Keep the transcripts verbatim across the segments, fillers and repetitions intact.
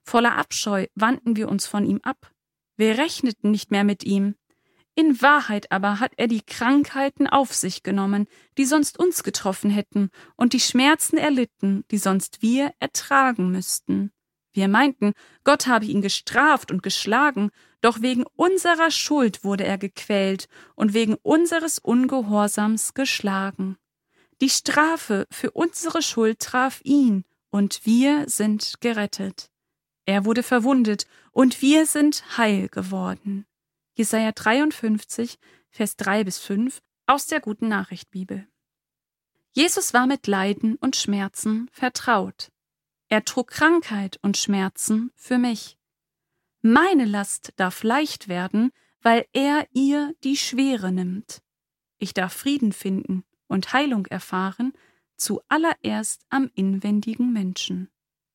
Voller Abscheu wandten wir uns von ihm ab. Wir rechneten nicht mehr mit ihm. In Wahrheit aber hat er die Krankheiten auf sich genommen, die sonst uns getroffen hätten, und die Schmerzen erlitten, die sonst wir ertragen müssten. Wir meinten, Gott habe ihn gestraft und geschlagen, doch wegen unserer Schuld wurde er gequält und wegen unseres Ungehorsams geschlagen. Die Strafe für unsere Schuld traf ihn, und wir sind gerettet. Er wurde verwundet, und wir sind heil geworden. Jesaja dreiundfünfzig, Vers drei bis fünf aus der Guten Nachricht Bibel. Jesus war mit Leiden und Schmerzen vertraut. Er trug Krankheit und Schmerzen für mich. Meine Last darf leicht werden, weil er ihr die Schwere nimmt. Ich darf Frieden finden und Heilung erfahren, zuallererst am inwendigen Menschen.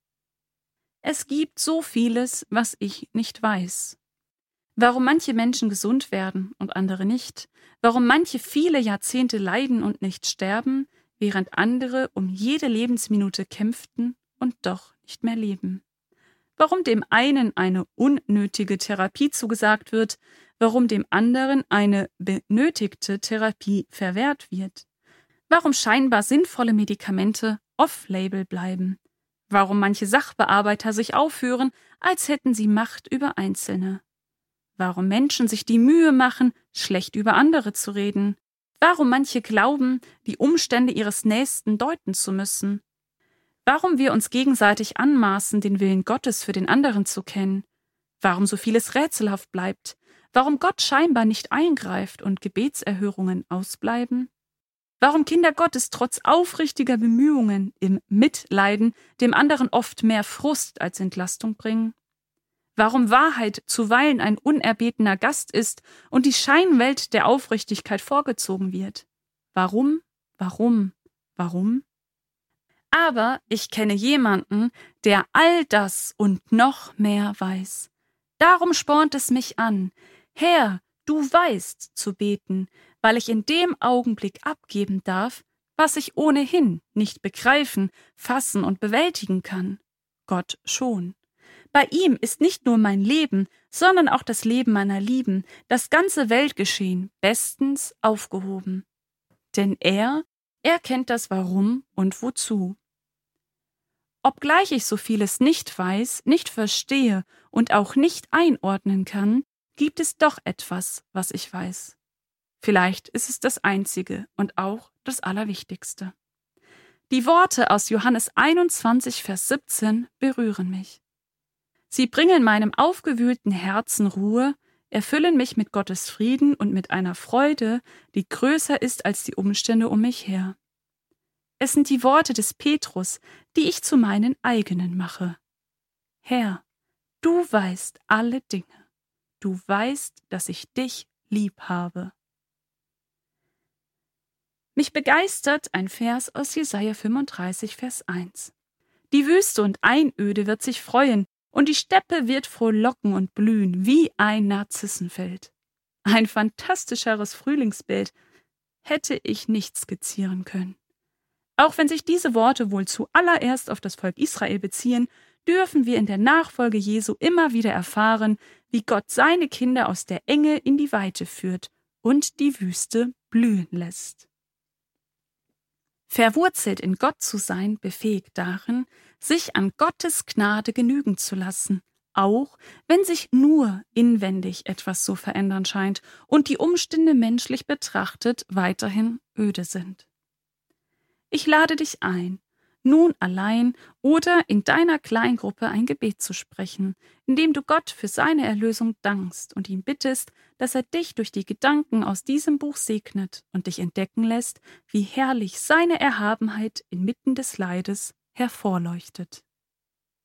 Es gibt so vieles, was ich nicht weiß. Warum manche Menschen gesund werden und andere nicht, warum manche viele Jahrzehnte leiden und nicht sterben, während andere um jede Lebensminute kämpften und doch nicht mehr leben. Warum dem einen eine unnötige Therapie zugesagt wird, warum dem anderen eine benötigte Therapie verwehrt wird. Warum scheinbar sinnvolle Medikamente off-label bleiben. Warum manche Sachbearbeiter sich aufführen, als hätten sie Macht über Einzelne. Warum Menschen sich die Mühe machen, schlecht über andere zu reden. Warum manche glauben, die Umstände ihres Nächsten deuten zu müssen. Warum wir uns gegenseitig anmaßen, den Willen Gottes für den anderen zu kennen. Warum so vieles rätselhaft bleibt. Warum Gott scheinbar nicht eingreift und Gebetserhörungen ausbleiben. Warum Kinder Gottes trotz aufrichtiger Bemühungen im Mitleiden dem anderen oft mehr Frust als Entlastung bringen. Warum Wahrheit zuweilen ein unerbetener Gast ist und die Scheinwelt der Aufrichtigkeit vorgezogen wird. Warum, warum, warum? Aber ich kenne jemanden, der all das und noch mehr weiß. Darum spornt es mich an, Herr, du weißt zu beten, weil ich in dem Augenblick abgeben darf, was ich ohnehin nicht begreifen, fassen und bewältigen kann. Gott schon. Bei ihm ist nicht nur mein Leben, sondern auch das Leben meiner Lieben, das ganze Weltgeschehen bestens aufgehoben. Denn er, er kennt das Warum und Wozu. Obgleich ich so vieles nicht weiß, nicht verstehe und auch nicht einordnen kann, gibt es doch etwas, was ich weiß. Vielleicht ist es das Einzige und auch das Allerwichtigste. Die Worte aus Johannes einundzwanzig, Vers siebzehn berühren mich. Sie bringen meinem aufgewühlten Herzen Ruhe, erfüllen mich mit Gottes Frieden und mit einer Freude, die größer ist als die Umstände um mich her. Es sind die Worte des Petrus, die ich zu meinen eigenen mache. Herr, du weißt alle Dinge. Du weißt, dass ich dich lieb habe. Mich begeistert ein Vers aus Jesaja fünfunddreißig, Vers eins. Die Wüste und Einöde wird sich freuen, und die Steppe wird frohlocken und blühen wie ein Narzissenfeld. Ein fantastischeres Frühlingsbild hätte ich nicht skizzieren können. Auch wenn sich diese Worte wohl zuallererst auf das Volk Israel beziehen, dürfen wir in der Nachfolge Jesu immer wieder erfahren, wie Gott seine Kinder aus der Enge in die Weite führt und die Wüste blühen lässt. Verwurzelt in Gott zu sein, befähigt darin, sich an Gottes Gnade genügen zu lassen, auch wenn sich nur inwendig etwas zu verändern scheint und die Umstände menschlich betrachtet weiterhin öde sind. Ich lade dich ein, nun allein oder in deiner Kleingruppe ein Gebet zu sprechen, indem du Gott für seine Erlösung dankst und ihn bittest, dass er dich durch die Gedanken aus diesem Buch segnet und dich entdecken lässt, wie herrlich seine Erhabenheit inmitten des Leides hervorleuchtet.